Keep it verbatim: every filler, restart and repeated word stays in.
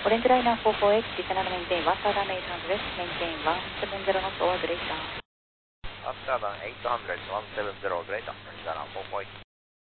Orange Liner four four eight, descend and maintain one thousand eight hundred, maintain one seven zero knots or greater. one thousand eight hundred, one seven zero greater, Orange Liner four four eight.